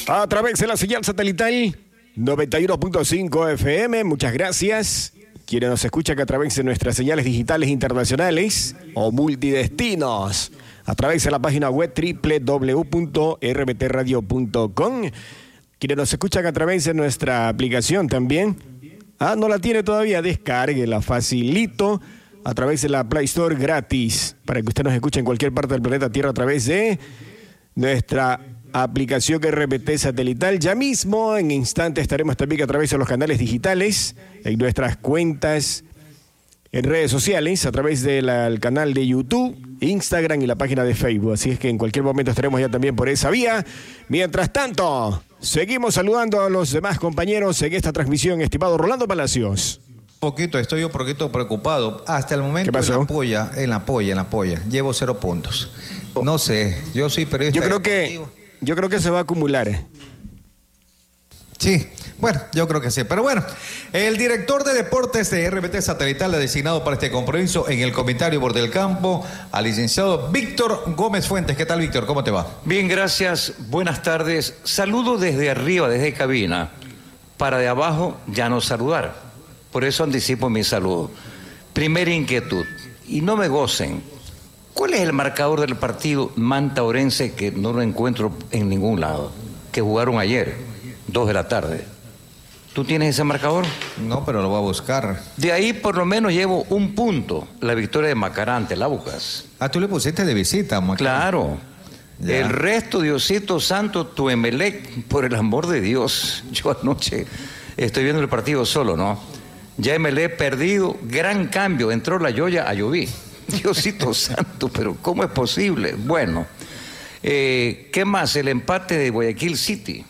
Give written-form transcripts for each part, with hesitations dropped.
A través de la señal satelital 91.5 FM, muchas gracias. Quienes nos escuchan a través de nuestras señales digitales internacionales o multidestinos, a través de la página web www.rbtradio.com. Quienes nos escuchan a través de nuestra aplicación también. No la tiene todavía, descárguela facilito a través de la Play Store gratis para que usted nos escuche en cualquier parte del planeta Tierra a través de nuestra aplicación RPT satelital. Ya mismo, en instantes, estaremos también a través de los canales digitales, en nuestras cuentas, en redes sociales, a través del canal de YouTube, Instagram y la página de Facebook. Así es que en cualquier momento estaremos ya también por esa vía. Mientras tanto, seguimos saludando a los demás compañeros en esta transmisión, estimado Rolando Palacios. Estoy un poquito preocupado. Hasta el momento ¿Qué pasó? en la polla. Llevo 0 puntos. No sé, yo soy periodista. Yo creo que se va a acumular. Sí, bueno, yo creo que sí. Pero bueno, el director de deportes de RPT Satelital ha designado para este compromiso en el comentario por del campo al licenciado Víctor Gómez Fuentes. ¿Qué tal, Víctor? ¿Cómo te va? Bien, gracias. Buenas tardes. Saludo desde arriba, desde cabina. Para de abajo ya no saludar. Por eso anticipo mi saludo. Primera inquietud. Y no me gocen. ¿Cuál es el marcador del partido Manta-Orense que no lo encuentro en ningún lado? Que jugaron ayer, 2 de la tarde. ¿Tú tienes ese marcador? No, pero lo voy a buscar. De ahí por lo menos llevo 1 punto, la victoria de Macará ante el Aucas. Tú le pusiste de visita, Macará. Claro. Ya. El resto, Diosito Santo, tu Emelec, por el amor de Dios. Yo anoche estoy viendo el partido solo, ¿no? Ya Emelec perdido, gran cambio, entró la Yoya a Lloví. Diosito Santo, pero ¿cómo es posible? Bueno, ¿qué más? El empate de Guayaquil City.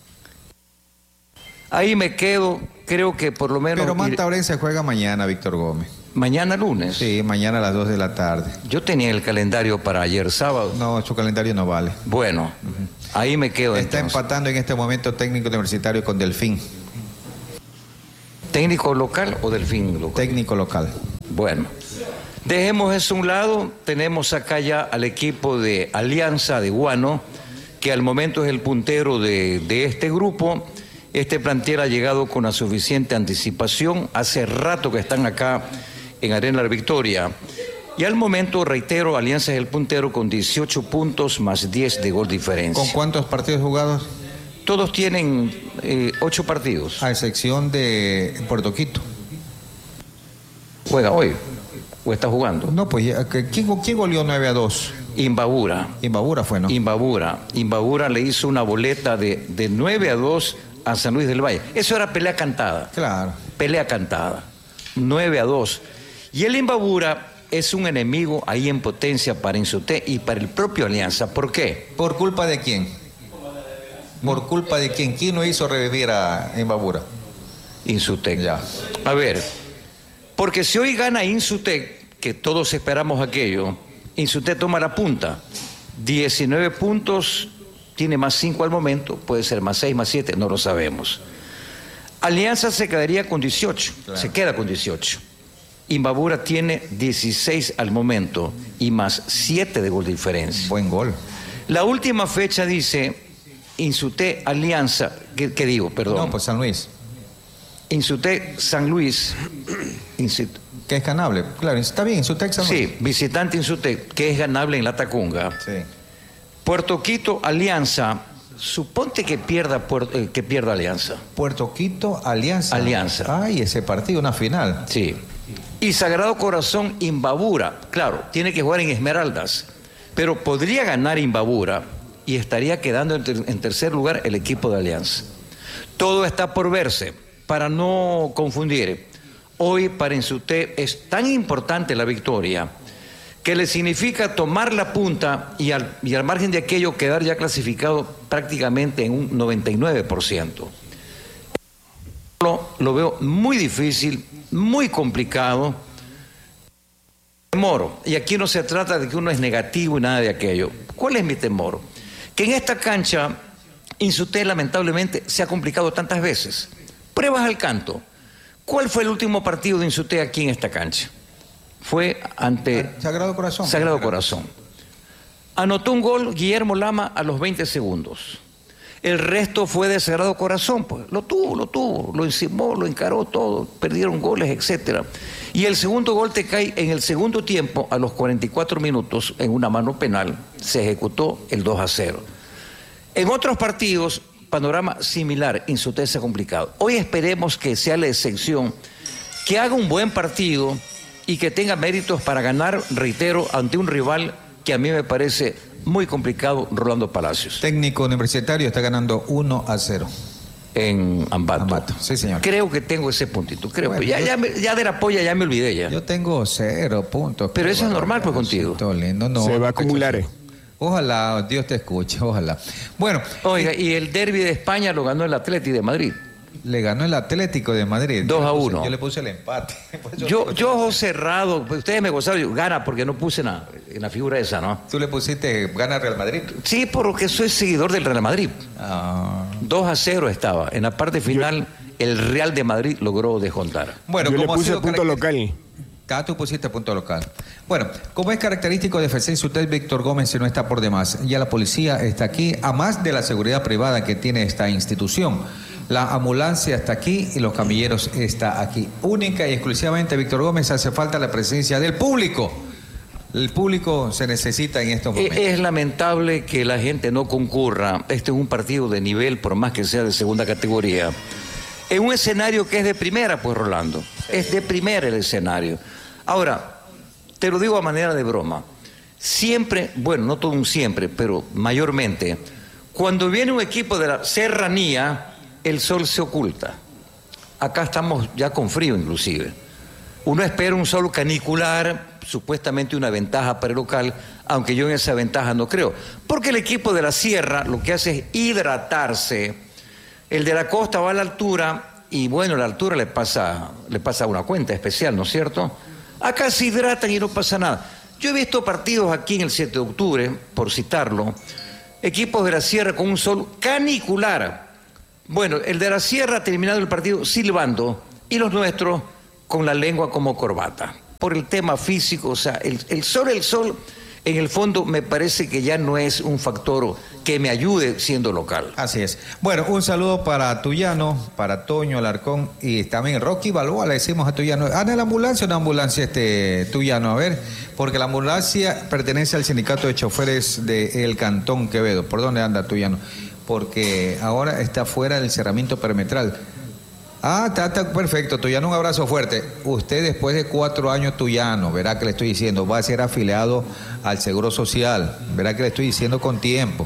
Ahí me quedo, creo que por lo menos... Pero Manta Orense juega mañana, Víctor Gómez. ¿Mañana lunes? Sí, mañana a las 2 de la tarde. Yo tenía el calendario para ayer sábado. No, su calendario no vale. Bueno, ahí me quedo. Está entonces empatando en este momento técnico universitario con Delfín. ¿Técnico local o Delfín local? Técnico local. Bueno. Dejemos eso a un lado, tenemos acá ya al equipo de Alianza de Guano, que al momento es el puntero de este grupo. Este plantel ha llegado con la suficiente anticipación, hace rato que están acá en Arena La Victoria. Y al momento, reitero, Alianza es el puntero con 18 puntos más 10 de gol diferencia. ¿Con cuántos partidos jugados? Todos tienen 8 partidos. A excepción de Puerto Quito. Juega hoy. ¿O está jugando? No, pues, ¿quién goleó 9-2? Imbabura. Imbabura fue, ¿no? Imbabura le hizo una boleta de 9-2 a San Luis del Valle. Eso era pelea cantada. Claro. Pelea cantada. 9-2. Y el Imbabura es un enemigo ahí en potencia para Insuté y para el propio Alianza. ¿Por qué? ¿Por culpa de quién? ¿Por culpa de quién? ¿Quién no hizo revivir a Imbabura? Insutec. Ya. A ver, porque si hoy gana Insutec, que todos esperamos aquello, Insutec toma la punta. 19 puntos, tiene más 5 al momento, puede ser más 6, más 7, no lo sabemos. Alianza se quedaría con 18, claro. Se queda con 18. Imbabura tiene 16 al momento y más 7 de gol de diferencia. Buen gol. La última fecha dice Insutec Alianza, ¿qué digo? Perdón. No, pues San Luis. Insutec San Luis. Que es ganable, claro, está bien, Insutec San Luis. Sí, visitante Insutec, que es ganable en la Tacunga. Sí. Puerto Quito Alianza, suponte que pierda Alianza. Puerto Quito Alianza. Alianza. Ay, ese partido, una final. Sí. Y Sagrado Corazón Imbabura, claro, tiene que jugar en Esmeraldas, pero podría ganar Imbabura y estaría quedando en tercer lugar el equipo de Alianza. Todo está por verse, para no confundir. Hoy para Insutec es tan importante la victoria que le significa tomar la punta y al margen de aquello quedar ya clasificado prácticamente en un 99%. Lo veo muy difícil, muy complicado. Temor, y aquí no se trata de que uno es negativo y nada de aquello. ¿Cuál es mi temor? Que en esta cancha Insutec lamentablemente se ha complicado tantas veces. Pruebas al canto. ¿Cuál fue el último partido de Insutec aquí en esta cancha? Fue ante Sagrado Corazón. Sagrado Corazón. Anotó un gol Guillermo Lama a los 20 segundos. El resto fue de Sagrado Corazón, pues lo tuvo, lo encimó, lo encaró todo, perdieron goles, etcétera. Y el segundo gol te cae en el segundo tiempo, a los 44 minutos, en una mano penal, se ejecutó el 2-0. En otros partidos, panorama similar, Insutesa complicado. Hoy esperemos que sea la excepción, que haga un buen partido y que tenga méritos para ganar, reitero, ante un rival que a mí me parece muy complicado, Rolando Palacios. Técnico Universitario está ganando 1-0. En Ambato. Ambato, sí, señor. Creo que tengo ese puntito, creo. Bueno, ya de la polla ya me olvidé ya. Yo tengo 0 puntos. Pero eso es normal, pues, contigo. Todo lindo, no. Se va a acumular. Ojalá, Dios te escuche, ojalá. Bueno. Oiga, y el derbi de España lo ganó el Atlético de Madrid. Le ganó el Atlético de Madrid. 2-1. Yo le puse el empate. Yo ojo cerrado, ustedes me gozaron, yo, gana porque no puse nada en la figura esa, ¿no? ¿Tú le pusiste gana Real Madrid? Sí, porque soy seguidor del Real Madrid. 2-0 estaba. En la parte final, el Real de Madrid logró descontar. Bueno, yo le como puse punto local. Tú pusiste punto local. Bueno, como es característico de FCI, usted, Víctor Gómez, no está por demás. Ya la policía está aquí, a más de la seguridad privada que tiene esta institución. La ambulancia está aquí y los camilleros está aquí. Única y exclusivamente, Víctor Gómez, hace falta la presencia del público. El público se necesita en estos momentos. Es lamentable que la gente no concurra. Este es un partido de nivel, por más que sea de segunda categoría. En un escenario que es de primera, pues, Rolando. Es de primera el escenario. Ahora, te lo digo a manera de broma. Siempre, bueno, no todo un siempre, pero mayormente, cuando viene un equipo de la serranía, el sol se oculta. Acá estamos ya con frío inclusive. Uno espera un sol canicular, supuestamente una ventaja para el local, aunque yo en esa ventaja no creo. Porque el equipo de la sierra lo que hace es hidratarse. El de la costa va a la altura y bueno, la altura le pasa una cuenta especial, ¿no es cierto? Acá se hidratan y no pasa nada. Yo he visto partidos aquí en el 7 de octubre, por citarlo, equipos de la sierra con un sol canicular. Bueno, el de la sierra ha terminado el partido silbando y los nuestros con la lengua como corbata. Por el tema físico, o sea, el sol, en el fondo me parece que ya no es un factor que me ayude siendo local. Así es. Bueno, un saludo para Tuyano, para Toño Alarcón y también Rocky Balboa, le decimos a Tuyano. ¿Anda la ambulancia o no ambulancia Tuyano? A ver, porque la ambulancia pertenece al sindicato de choferes del Cantón Quevedo. ¿Por dónde anda Tuyano? Porque ahora está fuera del cerramiento perimetral. Está perfecto, Tuyano, un abrazo fuerte. Usted después de 4 años, Tuyano, verá que le estoy diciendo, va a ser afiliado al Seguro Social. Verá que le estoy diciendo con tiempo,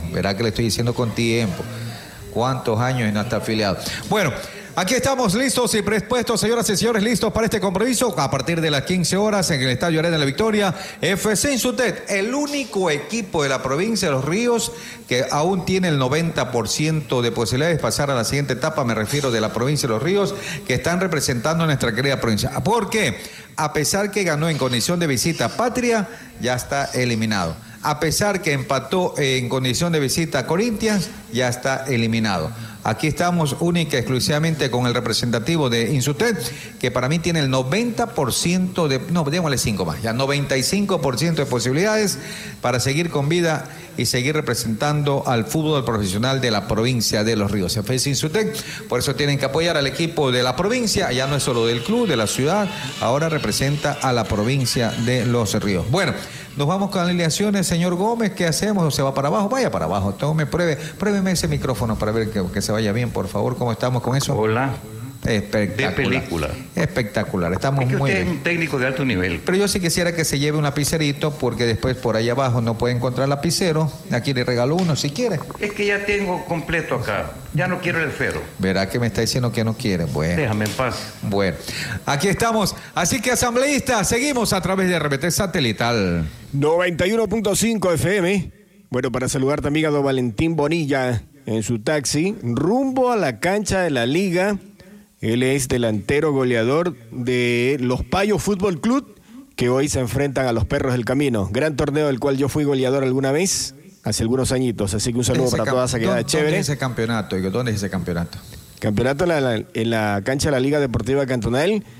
¿Cuántos años y no está afiliado? Bueno, aquí estamos listos y predispuestos, señoras y señores, listos para este compromiso. A partir de las 15 horas en el Estadio Arena de la Victoria, FC Insutet, el único equipo de la provincia de Los Ríos que aún tiene el 90% de posibilidades de pasar a la siguiente etapa, me refiero de la provincia de Los Ríos, que están representando a nuestra querida provincia. ¿Por qué? A pesar que ganó en condición de visita Patria, ya está eliminado. A pesar que empató en condición de visita a Corinthians, ya está eliminado. Aquí estamos única y exclusivamente con el representativo de Insutet, que para mí tiene el 90% de, no, démosle 5 más, ya 95% de posibilidades para seguir con vida y seguir representando al fútbol profesional de la provincia de Los Ríos. FC Insutet, por eso tienen que apoyar al equipo de la provincia, ya no es solo del club, de la ciudad, ahora representa a la provincia de Los Ríos. Bueno, nos vamos con alineaciones, señor Gómez, ¿qué hacemos? ¿O se va para abajo? Vaya para abajo, pruébeme ese micrófono para ver que se vaya bien, por favor. ¿Cómo estamos con eso? Hola. Espectacular. De película. Espectacular, estamos muy usted bien. es un técnico de alto nivel. Pero yo sí quisiera que se lleve un lapicerito, porque después por ahí abajo no puede encontrar lapicero. Aquí le regalo uno si quiere. Es que ya tengo completo acá. Ya no quiero el esfero. Verá que me está diciendo que no quiere. Bueno. Déjame en paz. Bueno, aquí estamos. Así que, asambleístas, seguimos a través de RBT Satelital 91.5 FM. Bueno, para saludar también a don Valentín Bonilla en su taxi, rumbo a la cancha de la Liga. Él es delantero goleador de los Payos Fútbol Club, que hoy se enfrentan a los Perros del Camino. Gran torneo del cual yo fui goleador alguna vez, hace algunos añitos. Así que un saludo para toda esa quedada chévere. ¿Dónde es ese campeonato? ¿Dónde es ese campeonato? Campeonato en la cancha de la Liga Deportiva Cantonal.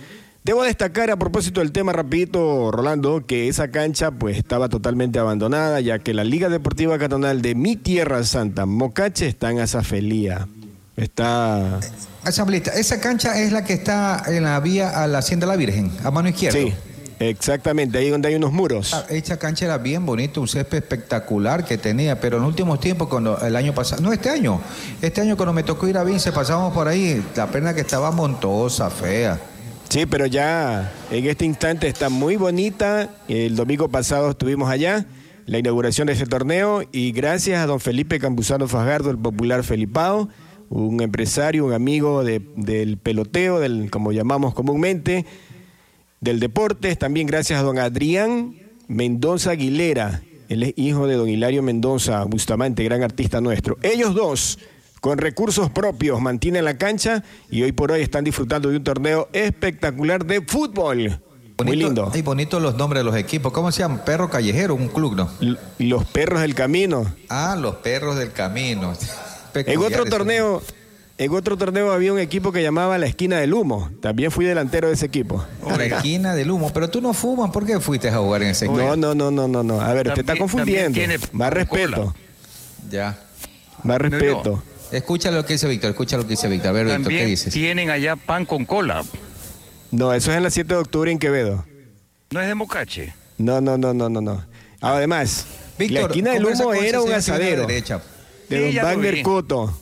Debo destacar a propósito del tema rapidito, Rolando, que esa cancha pues estaba totalmente abandonada, ya que la Liga Deportiva Cantonal de mi tierra santa, Mocache, está en Azafelía. Está... Asambleísta, esa cancha es la que está en la vía a la Hacienda de la Virgen, a mano izquierda. Sí, exactamente, ahí donde hay unos muros. Esa cancha era bien bonita, un césped espectacular que tenía, pero en los últimos tiempos, cuando el año pasado, no este año cuando me tocó ir a Vince, pasábamos por ahí, la pena que estaba montosa, fea. Sí, pero ya en este instante está muy bonita. El domingo pasado estuvimos allá, la inauguración de ese torneo, y gracias a don Felipe Campuzano Fajardo, el popular Felipao, un empresario, un amigo del peloteo, como llamamos comúnmente, del deporte. También gracias a don Adrián Mendoza Aguilera, él es hijo de don Hilario Mendoza Bustamante, gran artista nuestro. Ellos dos, con recursos propios, mantienen la cancha y hoy por hoy están disfrutando de un torneo espectacular de fútbol. Bonito, muy lindo. Y bonitos los nombres de los equipos. ¿Cómo se llaman? Perro Callejero, un club, ¿no? Los Perros del Camino. Ah, los Perros del Camino. En otro torneo había un equipo que llamaba La Esquina del Humo. También fui delantero de ese equipo. La Esquina del Humo. Pero tú no fumas, ¿por qué fuiste a jugar en ese equipo? No. A ver, usted está confundiendo. Más respeto. Ya. Más respeto. Escucha lo que dice Víctor, A ver, Víctor, ¿qué dices? Tienen allá pan con cola. No, eso es en la 7 de octubre en Quevedo. ¿No es de Mocache? No. Además, Víctor, La Esquina del Humo era un asadero de don Wagner Coto.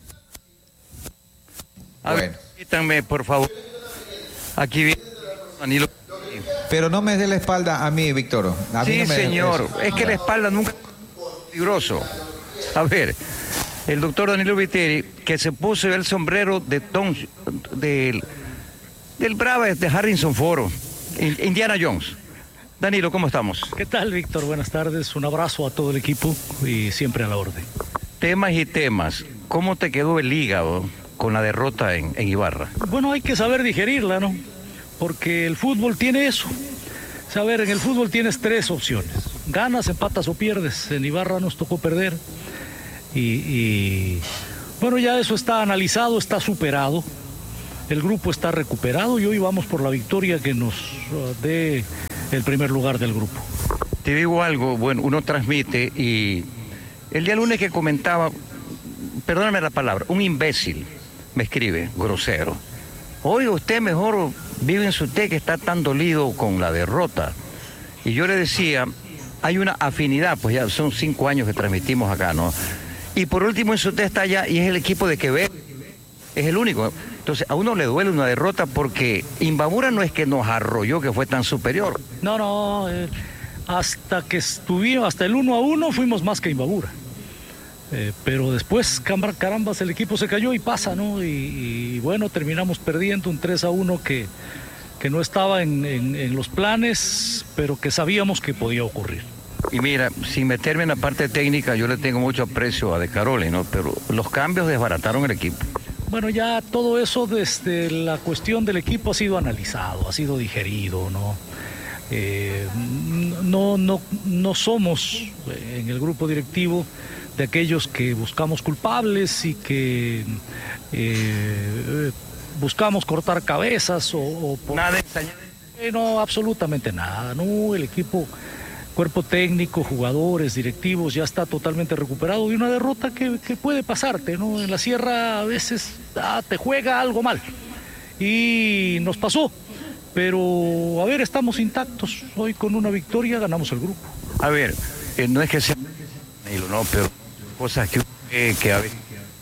A ver, quítame, por favor. Aquí viene Danilo. Pero no me dé la espalda a mí, Víctor. Sí, señor. Es que la espalda nunca es peligroso. A ver, el doctor Danilo Viteri, que se puso el sombrero del Brava de Harrison Ford, Indiana Jones. Danilo, ¿cómo estamos? ¿Qué tal, Víctor? Buenas tardes. Un abrazo a todo el equipo y siempre a la orden. Temas y temas. ¿Cómo te quedó el hígado con la derrota en Ibarra? Bueno, hay que saber digerirla, ¿no? Porque el fútbol tiene eso. Saber, en el fútbol tienes tres opciones. Ganas, empatas o pierdes. En Ibarra nos tocó perder. Y bueno, ya eso está analizado, está superado. El grupo está recuperado y hoy vamos por la victoria que nos dé el primer lugar del grupo. Te digo algo, bueno, uno transmite y el día lunes que comentaba, perdóname la palabra, un imbécil me escribe, grosero. Oiga, usted mejor vive en su té que está tan dolido con la derrota. Y yo le decía, hay una afinidad, pues ya son 5 años que transmitimos acá, ¿no? Y por último en su té está allá y es el equipo de Quevedo, es el único. Entonces a uno le duele una derrota porque Imbabura no es que nos arrolló, que fue tan superior. No, hasta que estuvimos, hasta el 1-1 fuimos más que Imbabura. Pero después, carambas, el equipo se cayó y pasa, ¿no? Y bueno, terminamos perdiendo un 3-1 que no estaba en los planes, pero que sabíamos que podía ocurrir. Y mira, sin meterme en la parte técnica, yo le tengo mucho aprecio a De Caroli, ¿no? Pero los cambios desbarataron el equipo. Bueno, ya todo eso desde la cuestión del equipo ha sido analizado, ha sido digerido, ¿no? No somos en el grupo directivo de aquellos que buscamos culpables y que buscamos cortar cabezas o nada. No, absolutamente nada, no, el equipo, cuerpo técnico, jugadores, directivos, ya está totalmente recuperado de una derrota que puede pasarte, ¿no? En la sierra a veces te juega algo mal y nos pasó, pero a ver, estamos intactos, hoy con una victoria ganamos el grupo. A ver, no es que sea, no, pero cosas que a veces...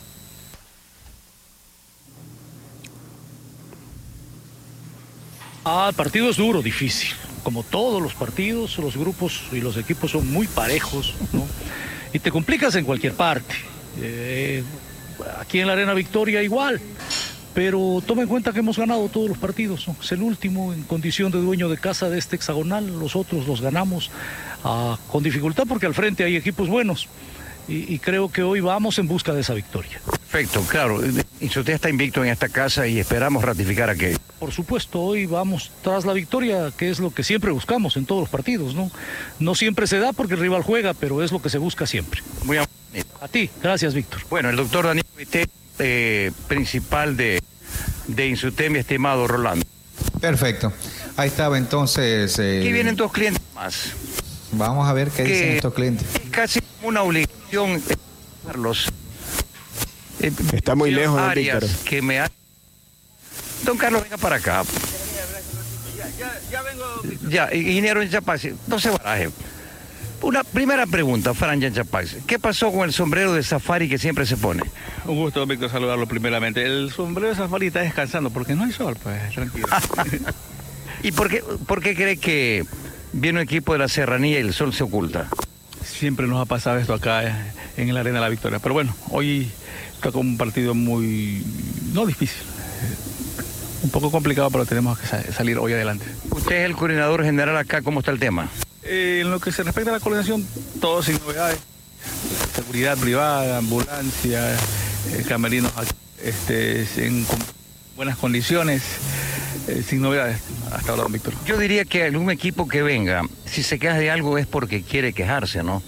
El partido es duro, difícil. Como todos los partidos, los grupos y los equipos son muy parejos, ¿no? Y te complicas en cualquier parte. Aquí en la Arena Victoria igual. Pero toma en cuenta que hemos ganado todos los partidos, ¿no? Es el último en condición de dueño de casa de este hexagonal. Los otros los ganamos con dificultad porque al frente hay equipos buenos. Y creo que hoy vamos en busca de esa victoria. Perfecto, claro. Y usted está invicto en esta casa y esperamos ratificar aquello. Por supuesto, hoy vamos tras la victoria, que es lo que siempre buscamos en todos los partidos, ¿no? No siempre se da porque el rival juega, pero es lo que se busca siempre. Muy amable. A ti, gracias, Víctor. Bueno, el doctor Danilo Viteri, principal de Insuté, mi estimado Rolando. Perfecto. Ahí estaba entonces. Aquí vienen 2 clientes más. Vamos a ver qué dicen estos clientes. Es casi una obligación, Carlos. Está muy lejos, don áreas Víctor. que me ha... Don Carlos, venga para acá. Ya vengo. Ya, ingeniero en Chapaxi, no se baraje. Una primera pregunta, Fran en Chapaxi. ¿Qué pasó con el sombrero de safari que siempre se pone? Un gusto, Víctor, saludarlo primeramente. El sombrero de safari está descansando porque no hay sol, pues, tranquilo. ¿Y por qué cree que viene un equipo de la Serranía y el sol se oculta? Siempre nos ha pasado esto acá en la Arena de la Victoria. Pero bueno, hoy tocó un partido muy, no difícil, un poco complicado, pero tenemos que salir hoy adelante. Usted es el coordinador general acá, ¿cómo está el tema? En lo que se respecta a la coordinación, todo sin novedades. Seguridad privada, ambulancia, camerinos en buenas condiciones, sin novedades hasta ahora, don Víctor. Yo diría que algún equipo que venga, si se queja de algo es porque quiere quejarse, ¿no?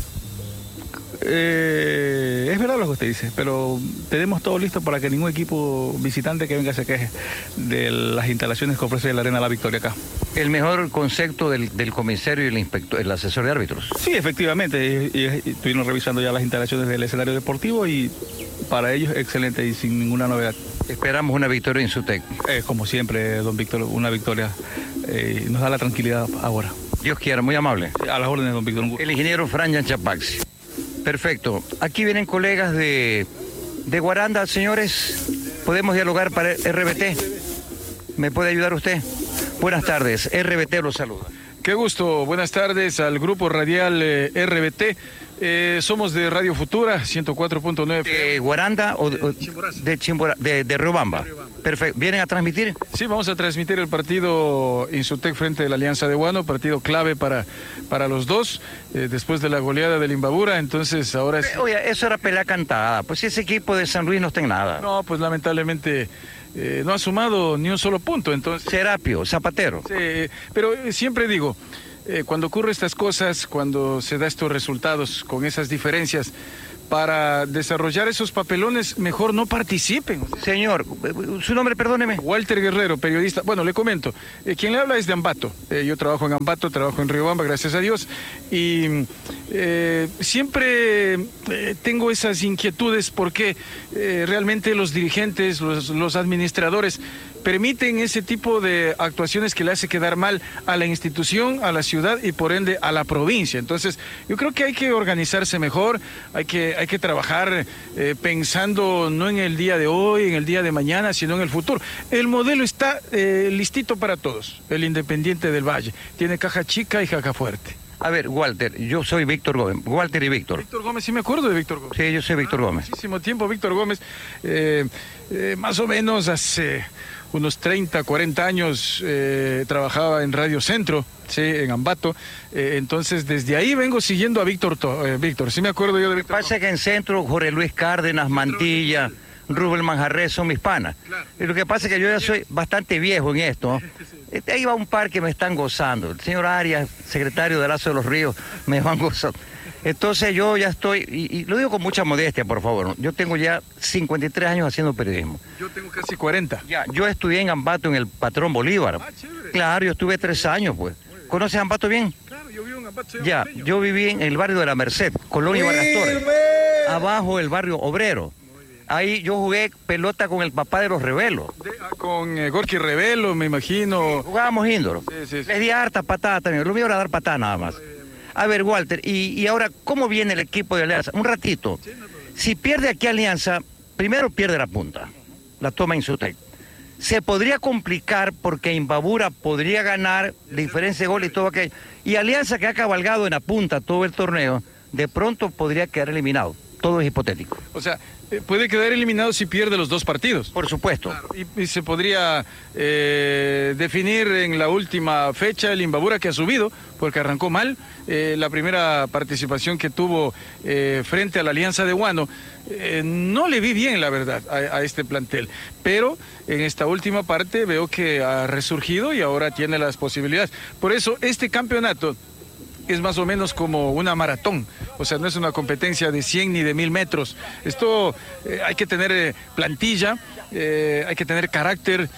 Es verdad lo que usted dice, pero tenemos todo listo para que ningún equipo visitante que venga se queje de las instalaciones que ofrece la Arena de la Victoria acá. El mejor concepto del comisario y el inspector, el asesor de árbitros. Sí, efectivamente, y estuvimos revisando ya las instalaciones del escenario deportivo y para ellos excelente y sin ninguna novedad. Esperamos una victoria en Sutec. Como siempre, don Víctor, una victoria nos da la tranquilidad ahora. Dios quiera, muy amable. A las órdenes, don Víctor. Un gusto. El ingeniero Fran Chapaxi. Perfecto. Aquí vienen colegas de Guaranda, señores. ¿Podemos dialogar para RBT? ¿Me puede ayudar usted? Buenas tardes, RBT los saluda. Qué gusto, buenas tardes al grupo radial RBT. Somos de Radio Futura, 104.9. ¿De Guaranda o de Riobamba? Perfecto. ¿Vienen a transmitir? Sí, vamos a transmitir el partido Insutec frente a la Alianza de Guano, partido clave para los dos, después de la goleada del Imbabura, entonces ahora es... Oye, eso era pelea cantada, pues ese equipo de San Luis no está en nada. No, pues lamentablemente no ha sumado ni un solo punto, entonces... Serapio, Zapatero. Sí, pero siempre digo, cuando ocurren estas cosas, cuando se da estos resultados con esas diferencias, para desarrollar esos papelones, mejor no participen. Señor, su nombre, perdóneme. Walter Guerrero, periodista. Bueno, le comento, quien le habla es de Ambato. Yo trabajo en Ambato, trabajo en Riobamba, gracias a Dios. Y siempre tengo esas inquietudes porque realmente los dirigentes, los administradores, permiten ese tipo de actuaciones que le hace quedar mal a la institución, a la ciudad y por ende a la provincia. Entonces, yo creo que hay que organizarse mejor, hay que trabajar pensando no en el día de hoy, en el día de mañana, sino en el futuro. El modelo está listito para todos, el Independiente del Valle. Tiene caja chica y caja fuerte. A ver, Walter, yo soy Víctor Gómez. Walter y Víctor. Víctor Gómez, sí me acuerdo de Víctor Gómez. Sí, yo soy Víctor Gómez. Muchísimo tiempo, Víctor Gómez. Más o menos hace unos 30, 40 años trabajaba en Radio Centro, sí, en Ambato. Entonces, desde ahí vengo siguiendo a Víctor. Víctor, sí me acuerdo yo de Víctor. Pasa que en Centro, Jorge Luis Cárdenas, Mantilla, Rubén Manjarres son mis panas. Claro. Y lo que pasa es que yo ya soy bastante viejo en esto. Ahí va un par que me están gozando. El señor Arias, secretario de Lazo de los Ríos, me van gozando. Entonces yo ya estoy, y lo digo con mucha modestia, por favor, ¿no? Yo tengo ya 53 años haciendo periodismo. Yo tengo casi 40. Ya, yo estudié en Ambato en el Patrón Bolívar. Chévere. Claro, yo estuve 3 años, pues. ¿Conoces Ambato bien? Claro, yo vivo en Ambato. soy Ya, ambateño. yo viví en el barrio de la Merced, Colonia Vargas Torres. Abajo el barrio Obrero. Ahí yo jugué pelota con el papá de los Revelos. Con Gorky Revelo, me imagino. Jugábamos índolo. Sí. Les di harta patada también. Lo mío era dar patada nada más. A ver, Walter, y ahora, ¿cómo viene el equipo de Alianza? Un ratito. Si pierde aquí Alianza, primero pierde la punta. La toma Insutec. Se podría complicar porque Imbabura podría ganar diferencia de gol y todo aquello. Y Alianza, que ha cabalgado en la punta todo el torneo, de pronto podría quedar eliminado. Todo es hipotético. O sea, puede quedar eliminado si pierde los dos partidos. Por supuesto. Claro, y se podría definir en la última fecha el Imbabura, que ha subido porque arrancó mal. La primera participación que tuvo frente a la Alianza de Guano, no le vi bien, la verdad, a este plantel. Pero en esta última parte veo que ha resurgido y ahora tiene las posibilidades. Por eso este campeonato es más o menos como una maratón, o sea, no es una competencia de 100 ni de 1000 metros. Esto hay que tener plantilla, hay que tener carácter,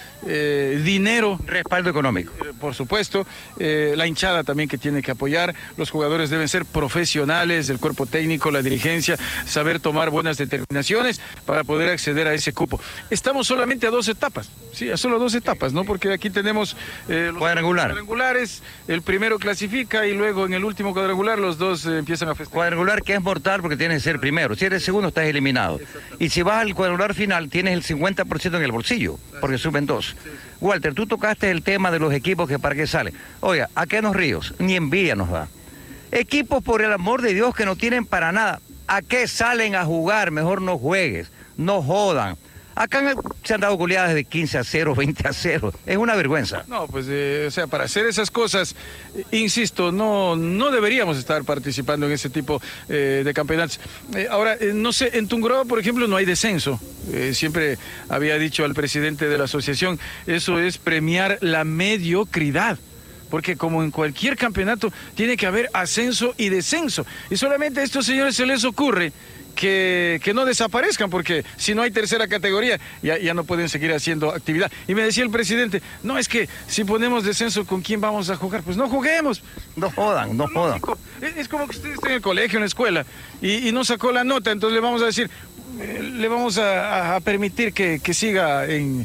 dinero. Respaldo económico. Por supuesto, la hinchada también que tiene que apoyar, los jugadores deben ser profesionales, el cuerpo técnico, la dirigencia, saber tomar buenas determinaciones para poder acceder a ese cupo. Estamos solamente a 2 etapas, sí, a solo 2 etapas, ¿no? Porque aquí tenemos los cuadrangulares, el primero clasifica y luego en el último cuadrangular los dos empiezan a festejar. Cuadrangular que es mortal porque tienes que ser primero, si eres segundo estás eliminado. Y si vas al cuadrangular final tienes el 50% en el bolsillo, porque suben 2. Walter, tú tocaste el tema de los equipos que para qué salen. Oiga, ¿a qué nos ríos? Ni envidia nos da. Equipos, por el amor de Dios, que no tienen para nada. ¿A qué salen a jugar? Mejor no juegues, no jodan. Acá se han dado goleadas de 15-0, 20-0. Es una vergüenza. No, pues, o sea, para hacer esas cosas, insisto, no deberíamos estar participando en ese tipo de campeonatos. Ahora, no sé, en Tungurahua, por ejemplo, no hay descenso. Siempre había dicho al presidente de la asociación, eso es premiar la mediocridad. Porque como en cualquier campeonato, tiene que haber ascenso y descenso. Y solamente a estos señores se les ocurre que no desaparezcan, porque si no hay tercera categoría ya no pueden seguir haciendo actividad. Y me decía el presidente, no, es que si ponemos descenso, ¿con quién vamos a jugar? Pues no juguemos. No jodan, no jodan. Es como que usted está en el colegio, en la escuela, y no sacó la nota, entonces le vamos a decir, le vamos a permitir que siga en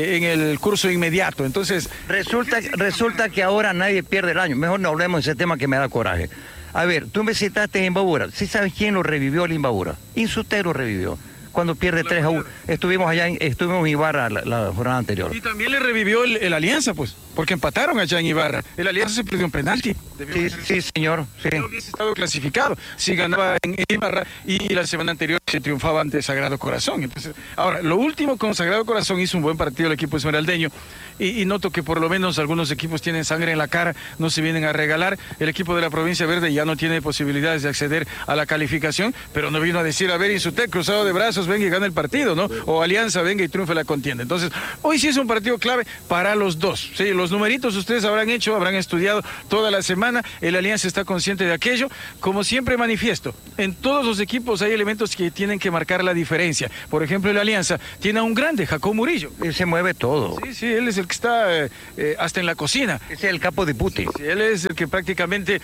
el curso inmediato. Entonces Resulta que ahora nadie pierde el año. Mejor no hablemos de ese tema que me da coraje. A ver, tú me citaste en Imbabura. ¿Sí sabes quién lo revivió el Imbabura? Insuté lo revivió. Cuando pierde 3-1. Estuvimos en Ibarra la jornada anterior. Y también le revivió el Alianza, pues, porque empataron allá en Ibarra. El Alianza se perdió un penalti. Sí, señor. Sí. No hubiese estado clasificado si ganaba en Ibarra y la semana anterior se triunfaba ante Sagrado Corazón. Entonces, ahora, lo último con Sagrado Corazón hizo un buen partido el equipo esmeraldeño y noto que por lo menos algunos equipos tienen sangre en la cara, no se vienen a regalar. El equipo de la Provincia Verde ya no tiene posibilidades de acceder a la calificación, pero no vino a decir, a ver, Insutec, cruzado de brazos, venga y gana el partido, ¿no? O Alianza, venga y triunfe la contienda. Entonces, hoy sí es un partido clave para los dos. Sí, los numeritos ustedes habrán estudiado toda la semana. El Alianza está consciente de aquello. Como siempre manifiesto, en todos los equipos hay elementos que tienen que marcar la diferencia. Por ejemplo, el Alianza tiene a un grande, Jacob Murillo. Él se mueve todo. Sí, él es el que está hasta en la cocina. Es el capo de Putin. Sí, él es el que prácticamente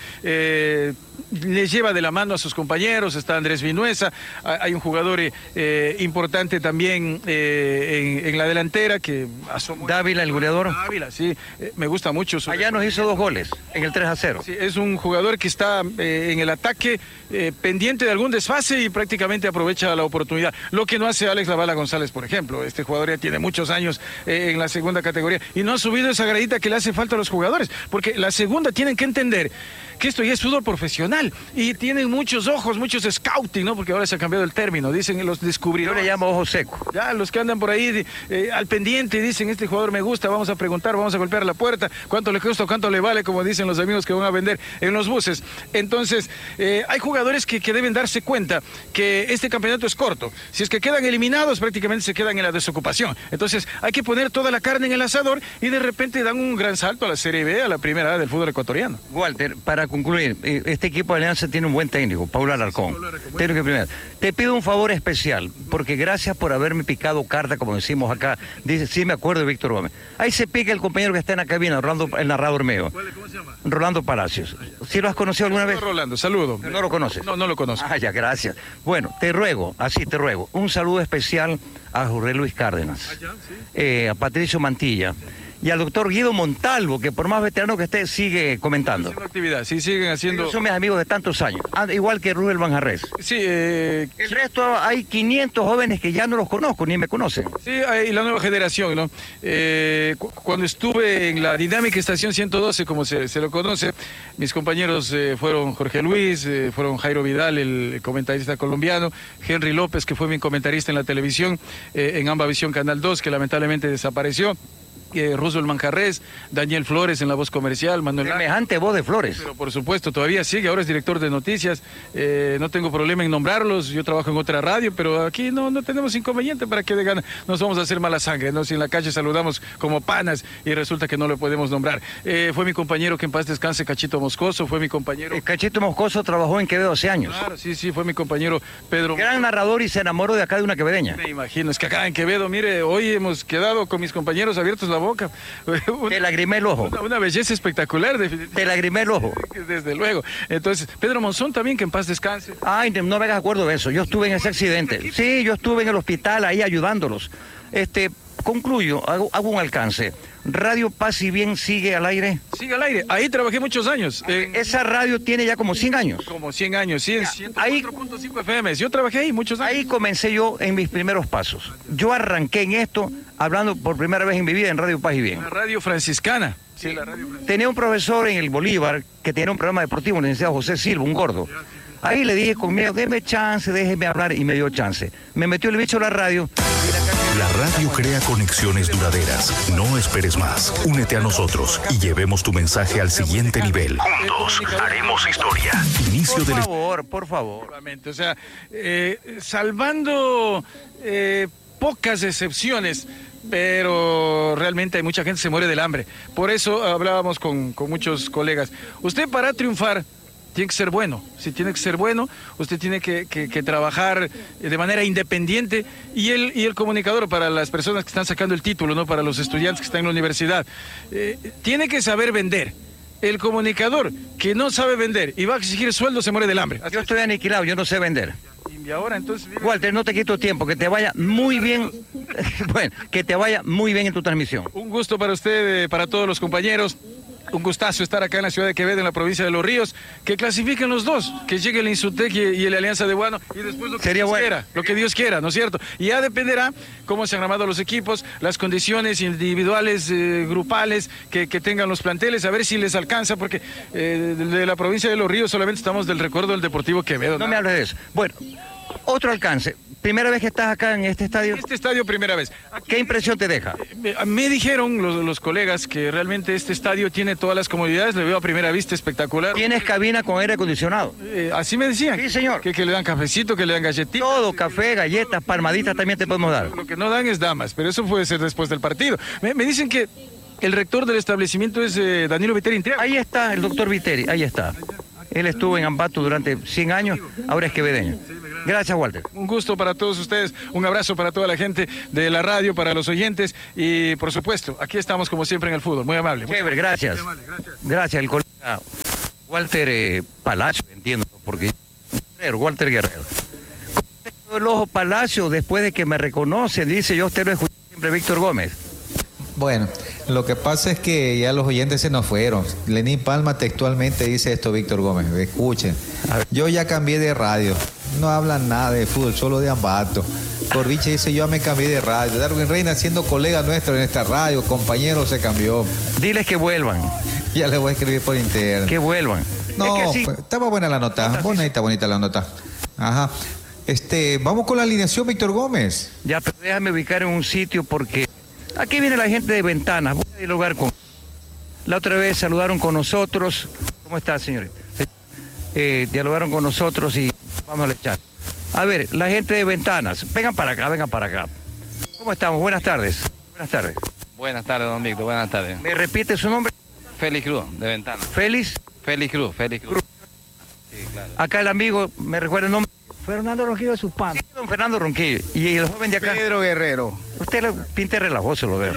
le lleva de la mano a sus compañeros. Está Andrés Vinuesa, hay un jugador importante también en la delantera que asomó. Dávila, el goleador. Dávila, sí, me gusta mucho. Allá nos hizo 2 goles en el 3-0. Sí, es un jugador que está en el ataque pendiente de algún desfase y prácticamente aprovecha la oportunidad. Lo que no hace Alex Lavala González, por ejemplo. Este jugador ya tiene muchos años en la segunda categoría y no ha subido esa gradita que le hace falta a los jugadores, porque la segunda tienen que entender que esto ya es fútbol profesional y tienen muchos ojos, muchos scouting, ¿no? Porque ahora se ha cambiado el término, dicen los descubridores. Yo le llamo ojo seco. Ya, los que andan por ahí al pendiente dicen, este jugador me gusta, vamos a preguntar, vamos a golpear la puerta, cuánto le cuesta, cuánto le vale, como dicen los amigos que van a vender en los buses. Entonces, hay jugadores que deben darse cuenta que este campeonato es corto. Si es que quedan eliminados, prácticamente se quedan en la desocupación. Entonces, hay que poner toda la carne en el asador y de repente dan un gran salto a la Serie B, a la primera A del fútbol ecuatoriano. Walter, para concluir, este equipo de Alianza tiene un buen técnico, Paulo Alarcón. Técnico primero. Te pido un favor especial, porque gracias por haberme picado carta, como decimos acá. Dice, sí me acuerdo de Víctor Gómez. Ahí se pica el compañero que está en la cabina, el narrador mío. ¿Cómo se llama? Rolando Palacios. ¿Sí lo has conocido alguna vez? Rolando, saludo. ¿No lo conoces? No lo conozco. Ah, ya, gracias. Bueno, te ruego, un saludo especial a Jorge Luis Cárdenas, a Patricio Mantilla y al doctor Guido Montalvo, que por más veterano que esté, sigue comentando. Haciendo actividad, sí, siguen haciendo. Ellos son mis amigos de tantos años, igual que Rubén Banjarres. Sí, el resto hay 500 jóvenes que ya no los conozco, ni me conocen. Sí, hay la nueva generación, ¿no? Cuando estuve en la Dinámica Estación 112, como se lo conoce, mis compañeros fueron Jorge Luis, fueron Jairo Vidal, el comentarista colombiano, Henry López, que fue mi comentarista en la televisión, en Ambavisión Canal 2, que lamentablemente desapareció. Roosevelt Manjarres, Daniel Flores en la voz comercial, Manuel... Semejante voz de Flores. Pero por supuesto, todavía sigue, ahora es director de noticias, no tengo problema en nombrarlos, yo trabajo en otra radio, pero aquí no tenemos inconveniente para que nos vamos a hacer mala sangre, ¿no? Si en la calle saludamos como panas y resulta que no lo podemos nombrar. Fue mi compañero, que en paz descanse, Cachito Moscoso, fue mi compañero... Cachito Moscoso trabajó en Quevedo 12 años. Claro, sí, fue mi compañero Pedro... Gran narrador y se enamoró de acá de una quevedeña. Me imagino, es que acá en Quevedo, mire, hoy hemos quedado con mis compañeros abiertos la boca. Te lagrimé el ojo. Una belleza espectacular, definitivamente. Te lagrimé el ojo. Desde luego. Entonces, Pedro Monzón también, que en paz descanse. Ay, no me hagas acuerdo de eso. Yo estuve en ese accidente. Sí, yo estuve en el hospital ahí ayudándolos. Concluyo, hago un alcance. Radio Paz y Bien sigue al aire. Sigue al aire. Ahí trabajé muchos años. Esa radio tiene ya como 100 años. Como 100 años, sí, en 104.5 FM. Yo trabajé ahí muchos años. Ahí comencé yo en mis primeros pasos. Yo arranqué en esto hablando por primera vez en mi vida en Radio Paz y Bien. La radio franciscana. Sí, la radio franciscana. Tenía un profesor en el Bolívar que tenía un programa deportivo, el licenciado José Silva, un gordo. Ahí le dije conmigo, déme chance, déjeme hablar, y me dio chance. Me metió el bicho a la radio. La radio crea conexiones duraderas. No esperes más. Únete a nosotros y llevemos tu mensaje al siguiente nivel. Juntos haremos historia. Inicio del... Por favor. O sea, salvando pocas excepciones, pero realmente hay mucha gente que se muere del hambre. Por eso hablábamos con muchos colegas. Usted, para triunfar, tiene que ser bueno. Si tiene que ser bueno, usted tiene que trabajar de manera independiente, y el comunicador, para las personas que están sacando el título, no para los estudiantes que están en la universidad, tiene que saber vender. El comunicador que no sabe vender y va a exigir sueldo se muere del hambre. Yo estoy aniquilado, yo no sé vender. Y ahora entonces... Walter, no te quito tiempo, que te vaya muy bien. Bueno, que te vaya muy bien en tu transmisión. Un gusto para usted, para todos los compañeros. Un gustazo estar acá en la ciudad de Quevedo, en la provincia de Los Ríos, que clasifiquen los dos, que llegue el Insutec y la Alianza de Guano, y después lo que Sería Dios bueno. quiera, lo que Dios quiera, ¿no es cierto? Y ya dependerá cómo se han armado los equipos, las condiciones individuales, grupales que tengan los planteles, a ver si les alcanza, porque de la provincia de Los Ríos solamente estamos del recuerdo del Deportivo Quevedo. No me hables de eso. Bueno, otro alcance. ¿Primera vez que estás acá en este estadio? En este estadio, primera vez. ¿Qué impresión te deja? Me dijeron los colegas que realmente este estadio tiene todas las comodidades, le veo a primera vista espectacular. ¿Tienes cabina con aire acondicionado? Así me decían. Sí, señor. Que le dan cafecito, que le dan galletitas. Todo, café, galletas, palmaditas también te podemos dar. Lo que no dan es damas, pero eso puede ser después del partido. Me dicen que el rector del establecimiento es Danilo Viteri Intriago. Ahí está el doctor Viteri, ahí está. Él estuvo en Ambato durante 100 años, ahora es quevedeño. Gracias, Walter. Un gusto para todos ustedes, un abrazo para toda la gente de la radio, para los oyentes, y por supuesto, aquí estamos como siempre en el fútbol. Muy amable. Chévere, gracias. Muy amable, gracias. Gracias, el colega Walter Palacio, entiendo, porque Walter Guerrero. El ojo Palacio, después de que me reconoce, dice, yo usted lo escuché siempre, Víctor Gómez. Bueno, lo que pasa es que ya los oyentes se nos fueron. Lenín Palma textualmente dice esto, Víctor Gómez. Escuchen, yo ya cambié de radio. No hablan nada de fútbol, solo de Ambato. Corviche dice, yo ya me cambié de radio. Darwin Reina, siendo colega nuestro en esta radio, compañero, se cambió. Diles que vuelvan. Ya le voy a escribir por interno. Que vuelvan. No, es que sí. Estaba buena la nota. Bonita la nota. Ajá. Vamos con la alineación, Víctor Gómez. Ya, pero déjame ubicar en un sitio porque aquí viene la gente de Ventanas. Voy a dialogar con... La otra vez saludaron con nosotros. ¿Cómo está, señor? Dialogaron con nosotros y vamos a echar. A ver, la gente de Ventanas. Vengan para acá. ¿Cómo estamos? Buenas tardes. Buenas tardes. Buenas tardes, don Víctor. Buenas tardes. ¿Me repite su nombre? Félix Cruz, de Ventana. Félix. Félix Cruz. Sí, claro. Acá el amigo, ¿me recuerda el nombre? Fernando Ronquillo de Suspán. Sí, don Fernando Ronquillo. Y el joven de acá. Pedro Guerrero. Usted lo pinta relajoso, lo veo.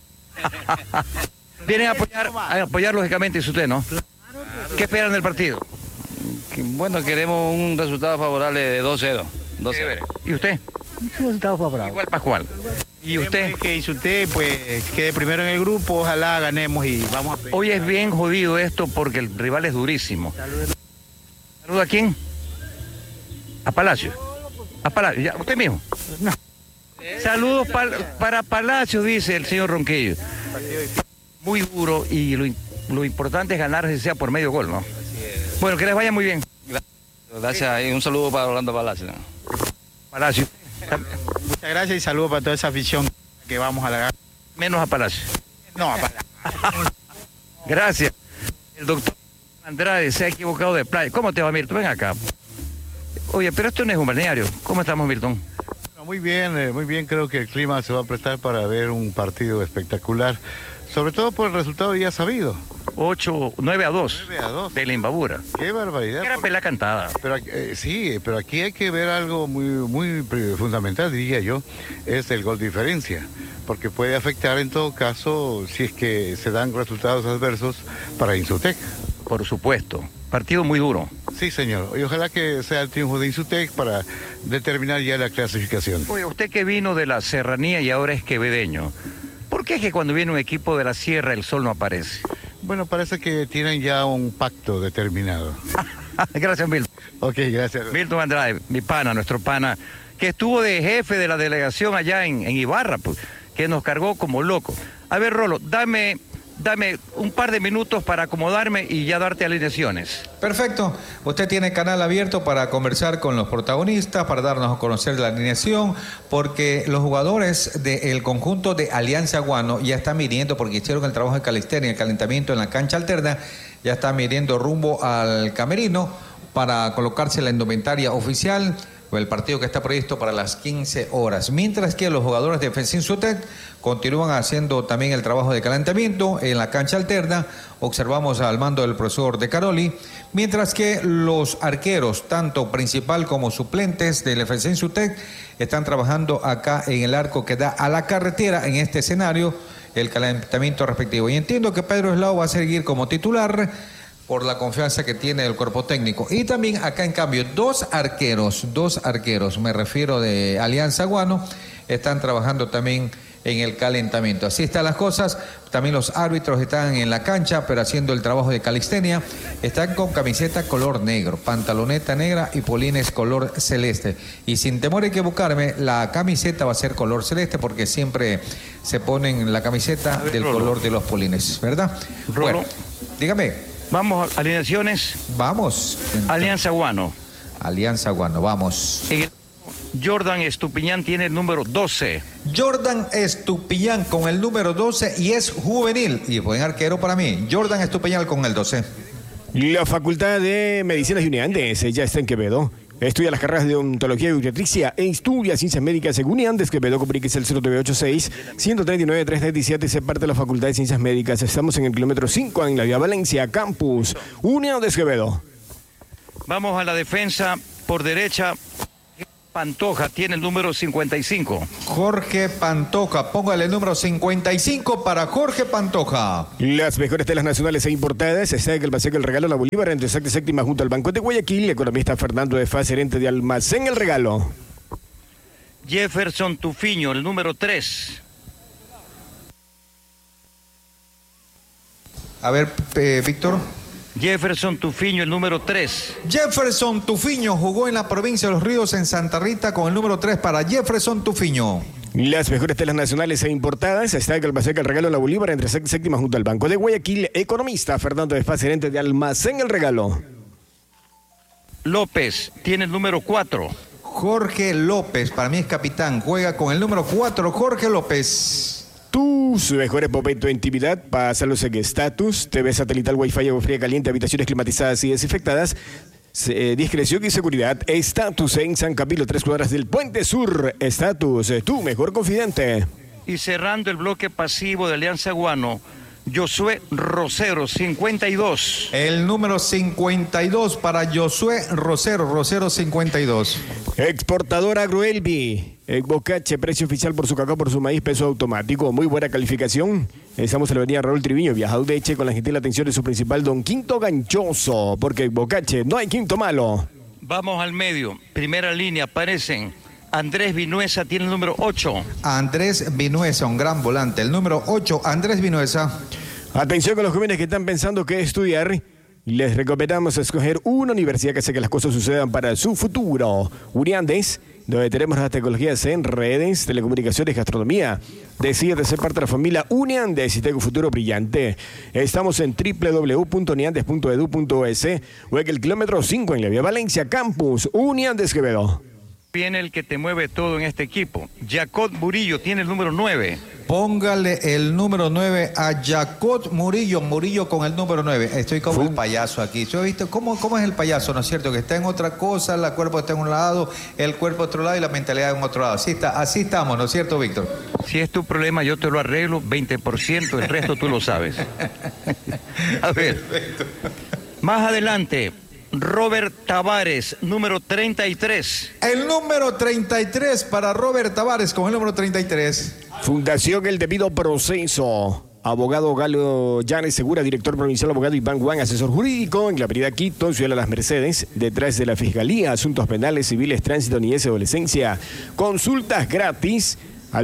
Vienen a apoyar lógicamente usted, ¿no? ¿Qué esperan del partido? Bueno, queremos un resultado favorable de 2-0. ¿Y usted? Un resultado favorable. Igual Pascual. ¿Y usted? Que usted pues quede primero en el grupo, ojalá ganemos y vamos a... Hoy es bien jodido esto porque el rival es durísimo. ¿Saluda a quién? A Palacio. A Palacio, ya, usted mismo. No. Saludos para Palacio, dice el señor Ronquillo. Muy duro y lo importante es ganar, si sea por medio gol, ¿no? Bueno, que les vaya muy bien. Gracias y un saludo para Orlando Palacio. Palacio. Muchas gracias y saludos para toda esa afición que vamos a la... Menos a Palacio. No, Gracias. El doctor Andrade se ha equivocado de playa. ¿Cómo te va, Milton? Ven acá. Oye, pero esto no es un balneario. ¿Cómo estamos, Milton? Muy bien. Creo que el clima se va a prestar para ver un partido espectacular. Sobre todo por el resultado ya sabido. 9-2. 9-2. De la Imbabura. Qué barbaridad. Era pelea cantada. Pero, sí, pero aquí hay que ver algo muy fundamental, diría yo, es el gol diferencia. Porque puede afectar en todo caso si es que se dan resultados adversos para Insutec. Por supuesto. Partido muy duro. Sí, señor. Y ojalá que sea el triunfo de Insutec para determinar ya la clasificación. Oye, usted que vino de la serranía y ahora es quevedeño, ¿por qué es que cuando viene un equipo de la sierra el sol no aparece? Bueno, parece que tienen ya un pacto determinado. Gracias, Milton. Ok, gracias. Milton Andrade, mi pana, nuestro pana, que estuvo de jefe de la delegación allá en Ibarra, pues, que nos cargó como loco. A ver, Rolo, dame un par de minutos para acomodarme y ya darte alineaciones. Perfecto. Usted tiene canal abierto para conversar con los protagonistas, para darnos a conocer la alineación, porque los jugadores del conjunto de Alianza Guano ya están midiendo, porque hicieron el trabajo de calistenia, el calentamiento en la cancha alterna, ya están midiendo rumbo al camerino para colocarse la indumentaria oficial. El partido que está previsto para las 15 horas. Mientras que los jugadores de FECIN SUTEC continúan haciendo también el trabajo de calentamiento en la cancha alterna. Observamos al mando del profesor De Caroli. Mientras que los arqueros, tanto principal como suplentes del FECIN SUTEC, están trabajando acá en el arco que da a la carretera en este escenario, el calentamiento respectivo. Y entiendo que Pedro Eslao va a seguir como titular por la confianza que tiene el cuerpo técnico. Y también acá, en cambio, dos arqueros, me refiero de Alianza Guano, están trabajando también en el calentamiento. Así están las cosas. También los árbitros están en la cancha, pero haciendo el trabajo de calistenia. Están con camiseta color negro, pantaloneta negra y polines color celeste. Y sin temor a equivocarme, la camiseta va a ser color celeste porque siempre se ponen la camiseta del color de los polines, ¿verdad? Bueno, dígame. Vamos, alineaciones. Vamos. Alianza Guano. Alianza Guano, vamos. Jordan Estupiñán tiene el número 12. Jordan Estupiñán con el número 12 y es juvenil. Y buen arquero para mí. Jordan Estupiñán con el 12. La Facultad de Medicina y Uniandes ya está en Quevedo. Estudia las carreras de odontología y obstetricia e estudia ciencias médicas en Uniandes, Quevedo. Comuníquese el 0986-139-337. Se parte de la Facultad de Ciencias Médicas. Estamos en el kilómetro 5 en la vía Valencia, Campus Uniandes, Quevedo. Vamos a la defensa por derecha. Pantoja tiene el número 55. Jorge Pantoja, póngale el número 55 para Jorge Pantoja. Las mejores telas nacionales e importadas. Está en el Paseo El Regalo La Bolívar, entre Sexta y Séptima, junto al Banco de Guayaquil. El economista Fernando de Faz, gerente de Almacén El Regalo. Jefferson Tufiño, el número 3. A ver, Víctor. Jefferson Tufiño, el número 3. Jefferson Tufiño jugó en la provincia de Los Ríos, en Santa Rita, con el número 3 para Jefferson Tufiño. Las mejores telas nacionales e importadas. Está en el Paseo El Regalo La Bolívar, entre Sexta y Séptima, junto al Banco de Guayaquil. Economista Fernando de Faz, gerente de Almacén El Regalo. López tiene el número 4. Jorge López, para mí es capitán, juega con el número 4, Jorge López. Tus mejores momentos de intimidad, pásalos en Status, TV satelital, Wi-Fi, agua fría caliente, habitaciones climatizadas y desinfectadas, discreción y seguridad. Status en San Camilo, 3 cuadras del Puente Sur. Status, tu mejor confidente. Y cerrando el bloque pasivo de Alianza Guano, Josué Rosero, 52. El número 52 para Josué Rosero 52. Exportadora Agroelvi, Bocache, precio oficial por su cacao, por su maíz, peso automático, muy buena calificación. Estamos en la avenida Raúl Triviño, viajado de Eche, con la gentil atención de su principal, don Quinto Ganchoso, porque en Bocache no hay quinto malo. Vamos al medio, primera línea, aparecen Andrés Vinuesa, tiene el número 8. Andrés Vinuesa, un gran volante, el número 8, Andrés Vinuesa. Atención con los jóvenes que están pensando qué estudiar. Les recomendamos escoger una universidad que hace que las cosas sucedan para su futuro. Uniandes, donde tenemos las tecnologías en redes, telecomunicaciones, gastronomía. Decide ser parte de la familia Uniandes y tenga un futuro brillante. Estamos en www.uniandes.edu.es o en el kilómetro 5 en la vía Valencia, Campus Uniandes, Quevedo. Viene el que te mueve todo en este equipo. Jacob Murillo tiene el número 9. Póngale el número 9 a Jacob Murillo. Murillo con el número 9. Estoy como el payaso aquí. ¿Yo he visto cómo es el payaso, no es cierto? Que está en otra cosa, el cuerpo está en un lado, el cuerpo otro lado y la mentalidad en otro lado. Así estamos, ¿no es cierto, Víctor? Si es tu problema, yo te lo arreglo 20%, el resto tú lo sabes. A ver, más adelante, Robert Tavares, número 33. El número 33 para Robert Tavares con el número 33. Fundación El Debido Proceso. Abogado Galo Llanes Segura, director provincial, abogado Iván Guán, asesor jurídico en la avenida Quito, Ciudad de las Mercedes, detrás de la Fiscalía, Asuntos Penales, Civiles, Tránsito, Niñez y Adolescencia. Consultas gratis al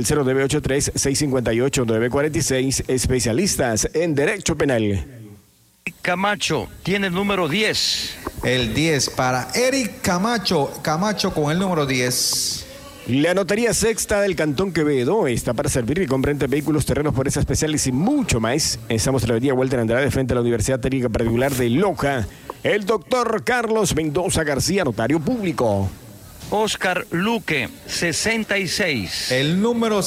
0983-658-946, especialistas en Derecho Penal. Camacho tiene el número 10. El 10 para Eric Camacho. Camacho con el número 10. La Notaría Sexta del Cantón Quevedo está para servir y comprar vehículos, terrenos, pobrezas especiales y mucho más. Estamos en la avenida Walter Andrade, frente a la Universidad Técnica Particular de Loja. El doctor Carlos Mendoza García, notario público. Oscar Luque, 66. El número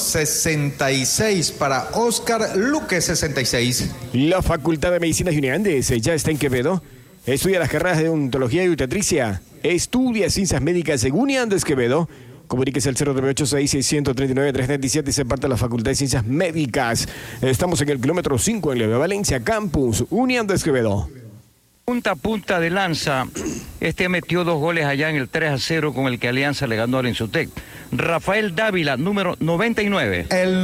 66 para Oscar Luque, 66. La Facultad de Medicina Junior Andes ya está en Quevedo. Estudia las carreras de odontología y obstetricia. Estudia ciencias médicas en Uniandes Quevedo. Comuníquese al 0986-139-337 y se parte de la Facultad de Ciencias Médicas. Estamos en el kilómetro 5 en Leve Valencia, Campus, Uniandes Quevedo. Punta a punta de lanza, metió 2 goles allá en el 3-0 con el que Alianza le ganó al Insutec. Rafael Dávila, número 99. El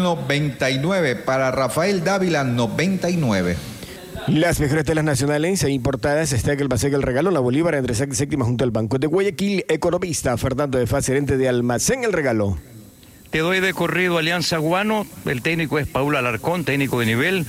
99 para Rafael Dávila, 99. Las mejores telas nacionales e importadas está en el Paseo del Regalo, La Bolívar, entre Sexta y Séptima, junto al Banco de Guayaquil. Economista Fernando de Faz, gerente de Almacén El Regalo. Te doy de corrido Alianza Guano, el técnico es Paul Alarcón, técnico de nivel.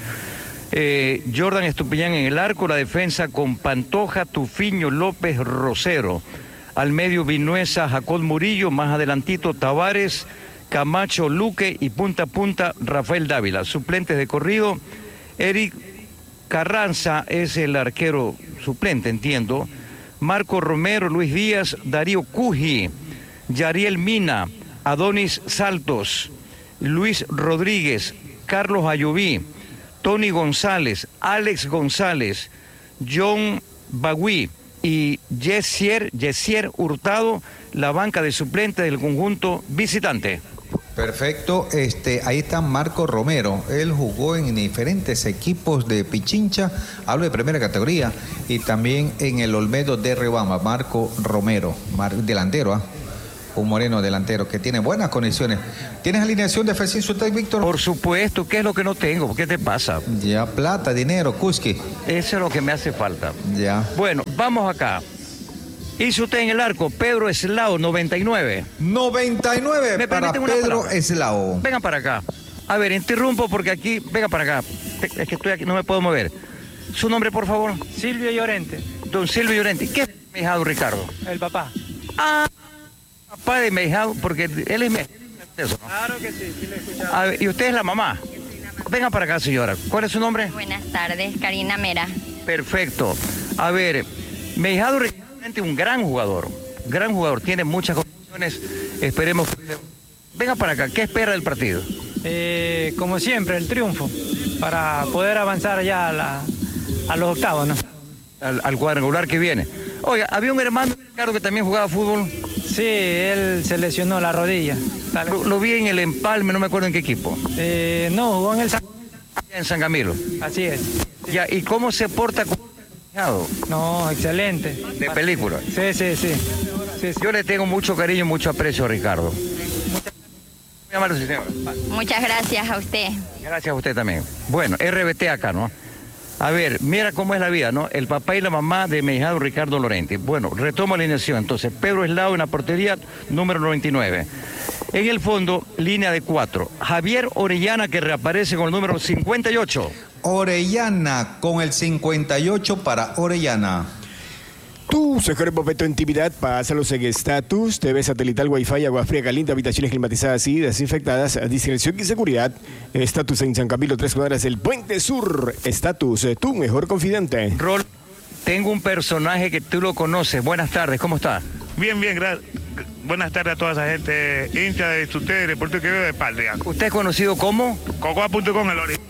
Jordan Estupiñán en el arco, la defensa con Pantoja, Tufiño, López, Rosero. Al medio Vinuesa, Jacob Murillo, más adelantito Tavares, Camacho, Luque y punta a punta Rafael Dávila. Suplentes de corrido, Eric Carranza es el arquero suplente, entiendo. Marco Romero, Luis Díaz, Darío Cuji, Yariel Mina, Adonis Saltos, Luis Rodríguez, Carlos Ayubí, Tony González, Alex González, John Bagui y Yesier Hurtado, la banca de suplentes del conjunto visitante. Perfecto, ahí está Marco Romero. Él jugó en diferentes equipos de Pichincha, hablo de primera categoría, y también en el Olmedo de Rebamba. Marco Romero, delantero, un moreno delantero que tiene buenas condiciones. ¿Tienes alineación de FES Insutec, Víctor? Por supuesto, ¿qué es lo que no tengo? ¿Qué te pasa? Ya, plata, dinero, Kuski. Eso es lo que me hace falta. Ya. Bueno, vamos acá. Hizo usted en el arco, Pedro Eslao, 99. 99 para Pedro Eslao. Vengan para acá. A ver, interrumpo porque aquí, venga para acá. Es que estoy aquí, no me puedo mover. ¿Su nombre, por favor? Silvio Llorente. Don Silvio Llorente. ¿Qué es Mejado, Ricardo? El papá. Ah, papá de Mejado, porque él es Mejado. Claro que sí, sí lo he escuchado. A ver, ¿y usted es la mamá? Venga para acá, señora. ¿Cuál es su nombre? Buenas tardes, Karina Mera. Perfecto. A ver, Mejado Ricardo, un gran jugador, tiene muchas condiciones, esperemos que... Venga para acá, ¿qué espera del partido? Como siempre, el triunfo, para poder avanzar ya a los octavos, ¿no? Al cuadrangular que viene. Oiga, había un hermano, Ricardo, que también jugaba fútbol. Sí, él se lesionó la rodilla. Lo vi en el Empalme, no me acuerdo en qué equipo. No, jugó en el en San Camilo. Así es. Ya, ¿y cómo se porta con... No, excelente. ¿De película? Sí. Yo le tengo mucho cariño y mucho aprecio a Ricardo. Muchas gracias a usted. Gracias a usted también. Bueno, RBT acá, ¿no? A ver, mira cómo es la vida, ¿no? El papá y la mamá de Mejado Ricardo Lorente. Bueno, retomo la alineación. Entonces, Pedro Eslao en la portería, número 99. En el fondo, línea de 4. Javier Orellana, que reaparece con el número 58. Orellana con el 58 para Orellana. Tu mejor momento de intimidad, pásalos en Estatus, TV satelital, Wi-Fi, agua fría caliente, habitaciones climatizadas y desinfectadas, discreción y seguridad. Estatus en San Camilo, 3 cuadras del Puente Sur. Estatus, tu mejor confidente. Rol, tengo un personaje que tú lo conoces. Buenas tardes, ¿cómo está? Bien, gracias. buenas tardes a toda esa gente, hincha de ustedes, Deportivo Quevedo de Patria. ¿Usted es conocido como? Cocoa.com, el ori.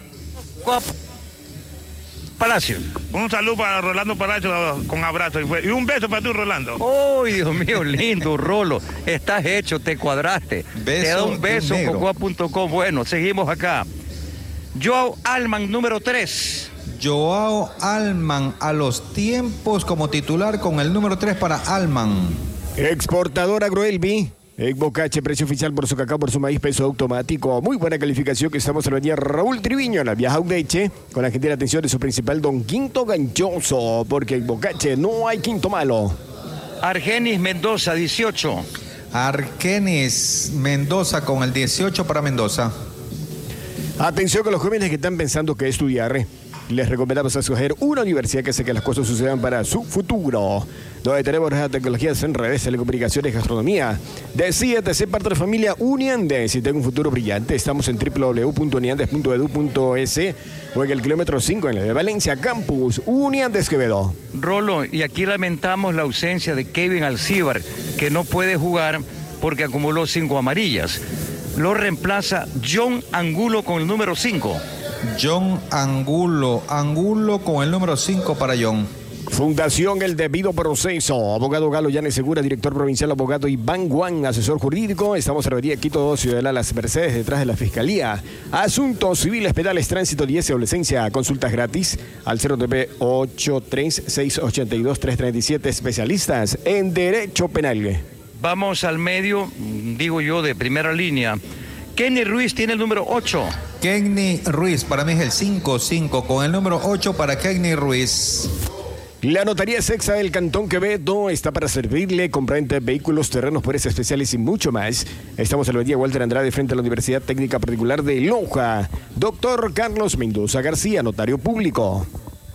Palacio. Un saludo para Rolando Palacio con abrazo y un beso para tú, Rolando. ¡Ay, Dios mío, lindo, Rolo! Estás hecho, te cuadraste. Te da un beso, Cocoa.com. Bueno, seguimos acá. Joao Alman, número 3. Joao Alman a los tiempos como titular con el número 3 para Alman. Exportador Agroelvi. Bocache, precio oficial por su cacao, por su maíz, peso automático. Muy buena calificación que estamos en la avenida Raúl Triviño, en la Vieja Udeche, con la gentil atención de su principal don Quinto Ganchoso, porque en Bocache no hay quinto malo. Argenis Mendoza, 18. Argenis Mendoza con el 18 para Mendoza. Atención con los jóvenes que están pensando qué estudiar. Les recomendamos escoger una universidad que hace que las cosas sucedan para su futuro. Donde tenemos las tecnologías en redes, telecomunicaciones, gastronomía. Decídete ser parte de la familia Uniandes y tenga un futuro brillante. Estamos en www.uniandes.edu.es o en el kilómetro 5 en la de Valencia, Campus Uniandes Quevedo. Rolo, y aquí lamentamos la ausencia de Kevin Alcíbar, que no puede jugar porque acumuló 5 amarillas. Lo reemplaza John Angulo con el número 5. John Angulo con el número 5 para John. Fundación El Debido Proceso. Abogado Galo Llanes Segura, director provincial, abogado Iván Guan, asesor jurídico. Estamos en la avenida Quito 2, Ciudadela Las Mercedes, detrás de la Fiscalía. Asuntos civiles, penales, tránsito, 10 adolescencia. Consultas gratis al 093-682-337. Especialistas en Derecho Penal. Vamos al medio, digo yo, de primera línea. Kenny Ruiz tiene el número 8. Kenny Ruiz, para mí es el 5-5, con el número 8 para Kenny Ruiz. La Notaría Sexa del Cantón Quevedo está para servirle, compraventa vehículos, terrenos, poderes especiales y mucho más. Estamos en la avenida Walter Andrade, frente a la Universidad Técnica Particular de Loja. Doctor Carlos Mendoza García, notario público.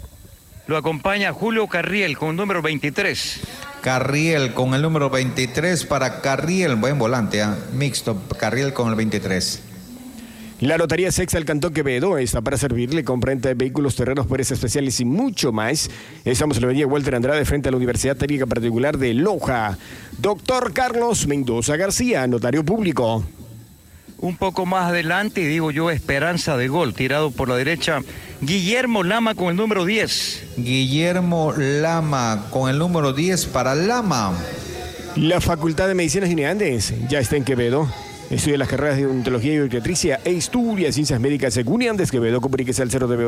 Lo acompaña Julio Carriel con el número 23. Carriel con el número 23 para Carriel, buen volante, mixto, Carriel con el 23. La Notaría Sexa del Cantón Quevedo está para servirle, compraventa de vehículos, terrenos, poderes especiales y mucho más. Estamos en la avenida Walter Andrade, frente a la Universidad Técnica Particular de Loja. Doctor Carlos Mendoza García, notario público. Un poco más adelante, digo yo, esperanza de gol, tirado por la derecha, Guillermo Lama con el número 10. Guillermo Lama con el número 10 para Lama. La Facultad de Medicinas y Uniandes ya está en Quevedo. Estudia las carreras de odontología y obstetricia e estudia ciencias médicas en Uniandes Quevedo. Comuníquese al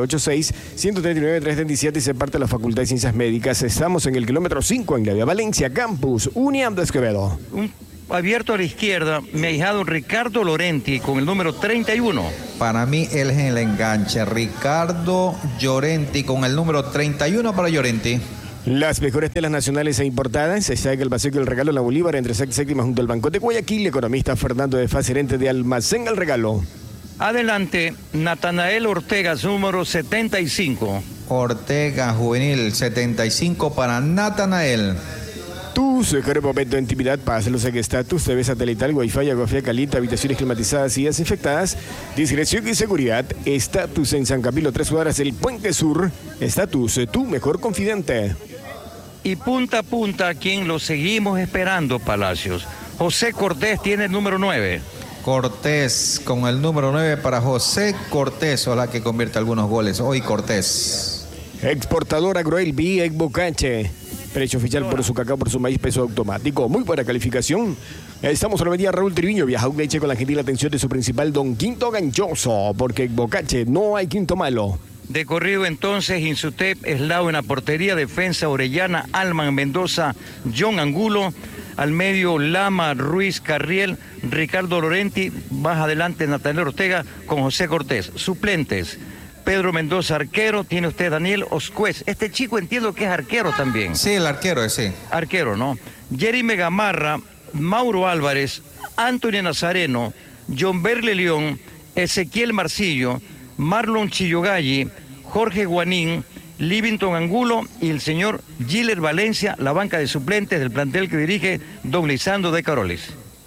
0986-139-337 y se parte de la Facultad de Ciencias Médicas. Estamos en el kilómetro 5 en la vía Valencia, Campus Uniandes Quevedo. Abierto a la izquierda, mi ahijado Ricardo Lorenti con el número 31. Para mí él es el enganche, Ricardo Llorenti con el número 31 para Llorenti. Las mejores telas nacionales e importadas. Está en el Paseo del Regalo en la Bolívar, entre sexta y séptima, junto al Banco de Guayaquil. Economista Fernando de Faz, gerente de Almacén El Regalo. Adelante, Natanael Ortega, número 75. Ortega, juvenil, 75 para Natanael. Tu mejor momento de intimidad, páselos en estatus, TV satelital, wifi, agua fría caliente, habitaciones climatizadas y desinfectadas, discreción y seguridad. Estatus en San Camilo, 3 cuadras del Puente Sur. Estatus, tu mejor confidente. Y punta a punta, quien lo seguimos esperando, Palacios. José Cortés tiene el número 9. Cortés con el número 9 para José Cortés, ojalá que convierta algunos goles hoy Cortés. Exportador Agroelvi, Bocache. Precio oficial por su cacao, por su maíz, peso automático. Muy buena calificación. Estamos en la avenida Raúl Triviño, Vieja Udeche, con la gentil atención de su principal don Quinto Ganchoso, porque en Bocache no hay quinto malo. De corrido entonces, Insutep, Eslao en la portería, defensa Orellana, Alman Mendoza, John Angulo, al medio Lama, Ruiz, Carriel, Ricardo Lorenti, más adelante Natanael Ortega con José Cortés. Suplentes, Pedro Mendoza, arquero, tiene usted Daniel Oscuez. Este chico entiendo que es arquero también. Sí, el arquero, sí. Arquero, ¿no? Jeremy Gamarra, Mauro Álvarez, Antonio Nazareno, John Berle León, Ezequiel Marcillo, Marlon Chillogalli, Jorge Guanín, Livington Angulo y el señor Giller Valencia, la banca de suplentes del plantel que dirige don Lisandro de Carolis.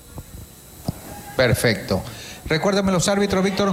Perfecto. Recuérdame los árbitros, Víctor.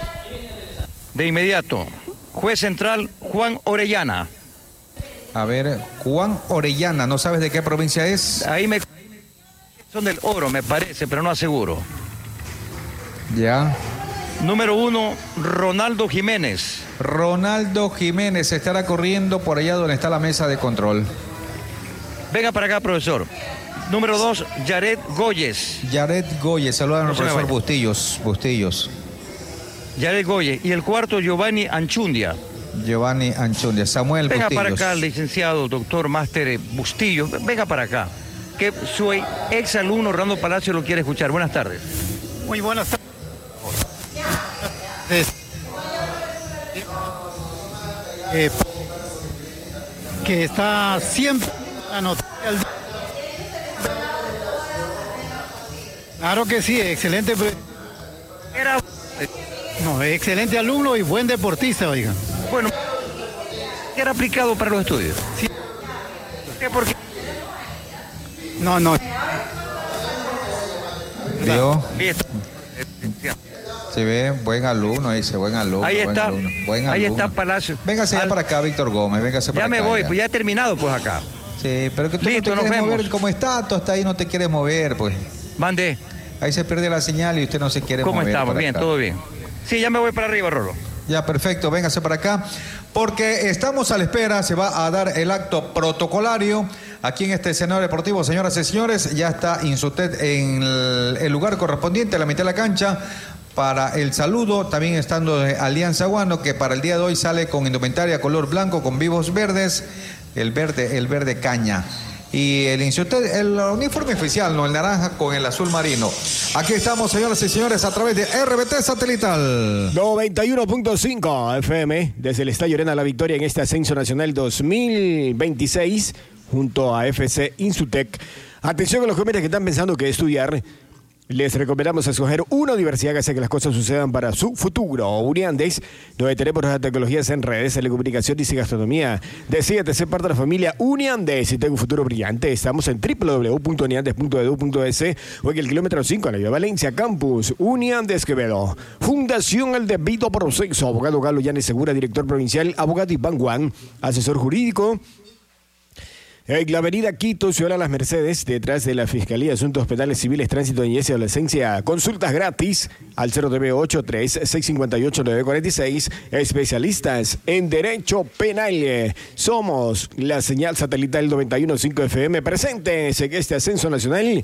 De inmediato, juez central Juan Orellana. A ver, Juan Orellana, ¿no sabes de qué provincia es? Ahí me Son del Oro, me parece, pero no aseguro. Ya. Número 1, Ronaldo Jiménez. Ronaldo Jiménez estará corriendo por allá donde está la mesa de control. Venga para acá, profesor. Número 2, Yared Goyes. Yared Goyes, saludan al profesor vaya. Bustillos. Yared Goyes. Y el cuarto, Giovanni Anchundia. Giovanni Anchundia. Samuel Venga Bustillos. para acá, licenciado, doctor, máster Bustillos. Venga para acá. Que su ex alumno Orlando Palacio lo quiere escuchar. Buenas tardes. Muy buenas tardes. Que está siempre la noticia. Claro que sí, excelente. No, excelente alumno y buen deportista, oiga. Bueno, era aplicado para los estudios. Sí. ¿Por qué? No. ¿Vio? Listo. Se ve, buen alumno, dice, buen alumno. Ahí buen está, alumno, buen ahí alumno. está Palacio. Véngase ya para acá, Víctor Gómez, véngase para Ya acá. me voy, ya. pues ya he terminado, pues acá. Sí, pero que tú Listo, no te nos quieres vemos. mover como está, tú hasta ahí no te quieres mover, pues. Mande. Ahí se pierde la señal y usted no se quiere ¿Cómo mover. estamos? para Bien, acá. todo bien. Sí, ya me voy para arriba, Rolo. Ya, perfecto, véngase para acá, porque estamos a la espera, se va a dar el acto protocolario aquí en este escenario deportivo. Señoras y señores, ya está Insutet en el lugar correspondiente, a la mitad de la cancha, para el saludo, también estando de Alianza Guano, que para el día de hoy sale con indumentaria color blanco, con vivos verdes, el verde caña. Y el Insutet, el uniforme oficial, no el naranja con el azul marino. Aquí estamos, señoras y señores, a través de RBT Satelital 91.5 FM, desde el Estadio Arena La Victoria en este Ascenso Nacional 2026, junto a FC Insutec. Atención a los jóvenes que están pensando que estudiar. Les recomendamos escoger una universidad que hace que las cosas sucedan para su futuro. Uniandes, donde tenemos las tecnologías en redes, telecomunicación y gastronomía. Decídete ser parte de la familia Uniandes y tenga un futuro brillante. Estamos en www.uniandes.edu.es o en el kilómetro 5 en la Vía Valencia Campus. Uniandes Quevedo. Fundación El Debido Proceso. Abogado Galo Yanes Segura, director provincial. Abogado Iván Juan, asesor jurídico. En la avenida Quito, Ciudad Las Mercedes, detrás de la Fiscalía de Asuntos Penales Civiles, Tránsito, Niñez y Adolescencia. Consultas gratis al 098-3658-946. Especialistas en Derecho Penal. Somos la señal satelital 91.5 FM. Presentes en este Ascenso Nacional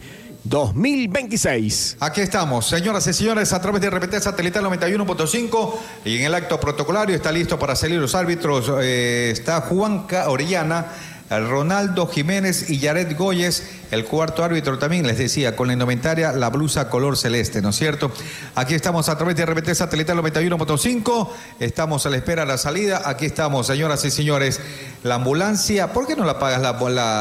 2026. Aquí estamos, señoras y señores, a través de RPT Satelital 91.5 y en el acto protocolario está listo para salir los árbitros. Está Juanca Orellana, Ronaldo Jiménez y Yared Goyes, el cuarto árbitro también, les decía, con la indumentaria, la blusa color celeste, ¿no es cierto? Aquí estamos a través de RPT Satelital 91.5, estamos a la espera de la salida, aquí estamos, señoras y señores, la ambulancia, ¿por qué no la pagas la